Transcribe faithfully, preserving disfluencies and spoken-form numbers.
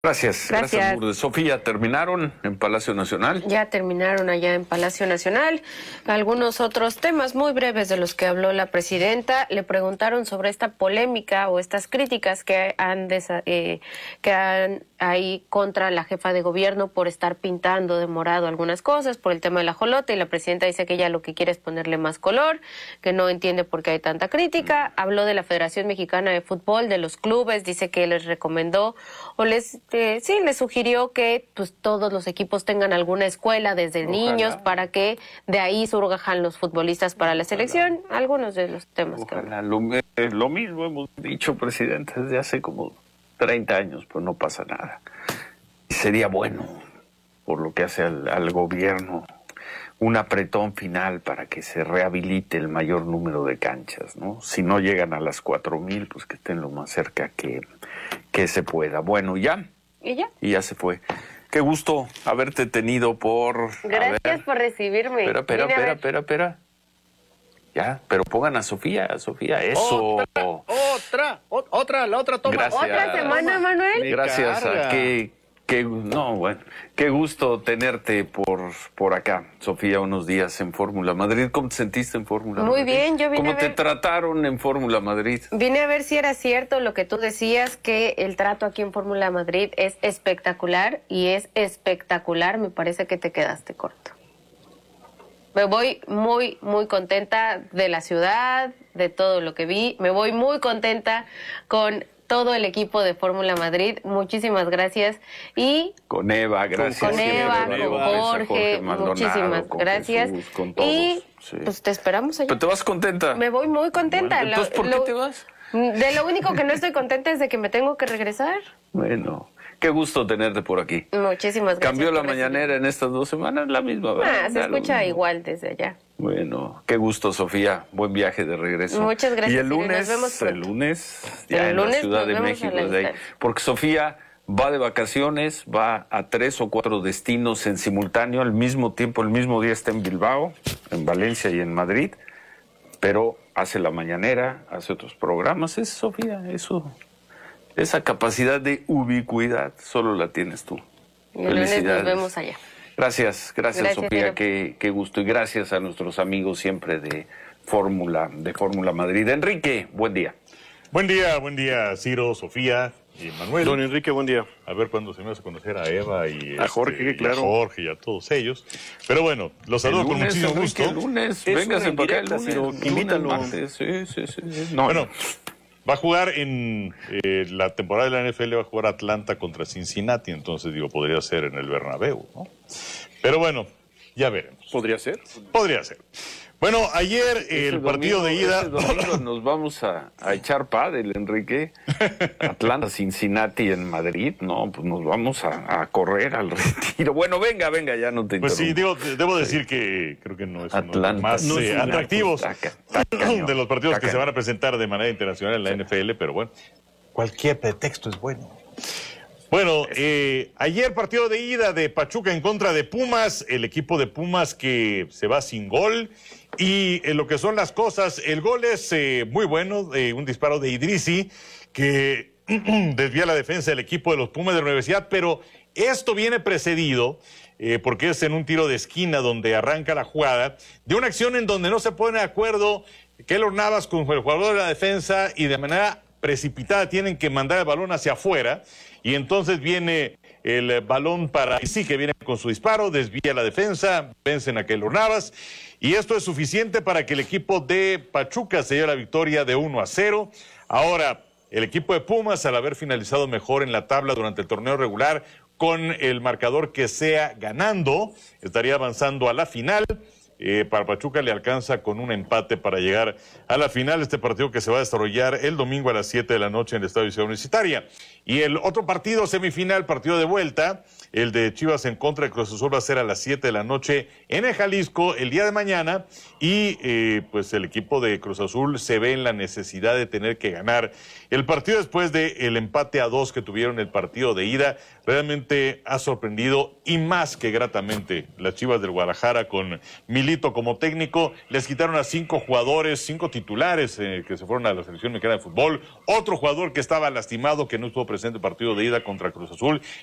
Gracias, gracias, gracias Lourdes. Sofía, ¿terminaron en Palacio Nacional? Ya terminaron allá en Palacio Nacional. Algunos otros temas muy breves de los que habló la presidenta. Le preguntaron sobre esta polémica o estas críticas que han, desa eh, que han ahí contra la jefa de gobierno por estar pintando de morado algunas cosas, por el tema del ajolote, y la presidenta dice que ella lo que quiere es ponerle más color, que no entiende por qué hay tanta crítica. Habló de la Federación Mexicana de Fútbol, de los clubes, dice que les recomendó o les Eh, sí, le sugirió que pues todos los equipos tengan alguna escuela desde Ojalá. niños para que de ahí surjan los futbolistas para la selección. Ojalá. Algunos de los temas Ojalá. que lo, eh, lo mismo hemos dicho, presidente, desde hace como treinta años, pero no pasa nada. Y sería bueno, por lo que hace al, al gobierno, un apretón final para que se rehabilite el mayor número de canchas, ¿no? Si no llegan a las cuatro mil, pues que estén lo más cerca que, que se pueda. Bueno, ya. ¿Y ya? Y ya se fue. Qué gusto haberte tenido por... Gracias por recibirme. Espera, espera, espera, espera, espera. Ya, pero pongan a Sofía, a Sofía, eso. Otra, otra, otra, la otra toma. Gracias. ¿Otra semana, Manuel? Gracias a que... Que, no, bueno, qué gusto tenerte por, por acá, Sofía, unos días en Fórmula Madrid. ¿Cómo te sentiste en Fórmula Madrid? Muy bien, yo vine ¿Cómo a ver... te trataron en Fórmula Madrid? Vine a ver si era cierto lo que tú decías, que el trato aquí en Fórmula Madrid es espectacular, y es espectacular, me parece que te quedaste corto. Me voy muy, muy contenta de la ciudad, de todo lo que vi, me voy muy contenta con... todo el equipo de Fórmula Madrid, muchísimas gracias. Y con Eva, gracias. Con Eva, con Eva, Jorge, Jorge Maldonado, muchísimas con gracias. Jesús, con todos, y sí. Pues te esperamos allá. ¿Pero te vas contenta? Me voy muy contenta. Bueno, entonces, ¿por lo, qué te vas? De lo único que no estoy contenta es de que me tengo que regresar. Bueno, qué gusto tenerte por aquí. Muchísimas gracias. ¿Cambió la mañanera en estas dos semanas? La misma, ¿verdad? Ah, se escucha igual desde allá. Bueno, qué gusto, Sofía. Buen viaje de regreso. Muchas gracias. Y el lunes, nos vemos el lunes, ya el en lunes la Ciudad de México, de ahí, porque Sofía va de vacaciones, va a tres o cuatro destinos en simultáneo, al mismo tiempo, el mismo día está en Bilbao, en Valencia y en Madrid, pero hace la mañanera, hace otros programas. Es Sofía, eso, esa capacidad de ubicuidad solo la tienes tú. Y el lunes nos vemos allá. Gracias, gracias, gracias Sofía, qué, qué gusto, y gracias a nuestros amigos siempre de Fórmula, de Fórmula Madrid. Enrique, buen día. Buen día, buen día, Ciro, Sofía y Manuel. Don Enrique, buen día. A ver cuándo se me hace conocer a Eva y a Jorge, este, claro. Y a Jorge y a todos ellos. Pero bueno, los saludo con muchísimo Enrique, gusto. El lunes, véngase para acá el lunes. Ciro, invítalo. Sí, sí, sí, sí. No, bueno, va a jugar en eh, la temporada de la N F L, va a jugar Atlanta contra Cincinnati, entonces digo, podría ser en el Bernabéu, ¿no? Pero bueno, ya veremos. ¿Podría ser? Podría ser. Bueno, ayer Ese el domingo, partido de ida... Ese domingo nos vamos a, a echar pádel, Enrique. Atlanta, Cincinnati en Madrid. No, pues nos vamos a, a correr al retiro. Bueno, venga, venga, ya no te Pues sí, digo, debo decir sí. que creo que no es Atlanta, uno de los más no eh, es atractivos taca, taca, cañón, de los partidos taca. que se van a presentar de manera internacional en la sí. N F L, pero bueno, cualquier pretexto es bueno. Bueno, eh, ayer partido de ida de Pachuca en contra de Pumas, el equipo de Pumas que se va sin gol, y en lo que son las cosas, el gol es eh, muy bueno, eh, un disparo de Idrissi que desvía la defensa del equipo de los Pumas de la Universidad, pero esto viene precedido, eh, porque es en un tiro de esquina donde arranca la jugada, de una acción en donde no se pone de acuerdo Keylor Navas con el jugador de la defensa y de manera precipitada tienen que mandar el balón hacia afuera, y entonces viene el balón para sí que viene con su disparo, desvía la defensa, vencen a Keylor Navas, y esto es suficiente para que el equipo de Pachuca se lleve la victoria de uno a cero. Ahora, el equipo de Pumas, al haber finalizado mejor en la tabla durante el torneo regular, con el marcador que sea ganando, estaría avanzando a la final. Eh, para Pachuca le alcanza con un empate para llegar a la final, este partido que se va a desarrollar el domingo a las siete de la noche en el Estadio Ciudad Universitaria. Y el otro partido semifinal, partido de vuelta, el de Chivas en contra de Cruz Azul, va a ser a las siete de la noche en el Jalisco el día de mañana, y eh, pues el equipo de Cruz Azul se ve en la necesidad de tener que ganar el partido después del empate a dos que tuvieron el partido de ida. Realmente ha sorprendido, y más que gratamente, las Chivas del Guadalajara con Milito Milito como técnico, les quitaron a cinco jugadores, cinco titulares eh, que se fueron a la selección mexicana de fútbol, otro jugador que estaba lastimado, que no estuvo presente en el partido de ida contra Cruz Azul,